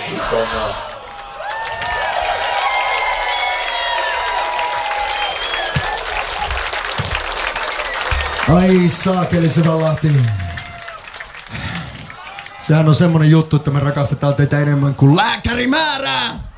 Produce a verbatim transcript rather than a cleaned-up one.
Sikana. Ai saakeli Syvänlahti. Sehän on semmonen juttu, että me rakastetaan teitä enemmän kuin lääkärimäärää.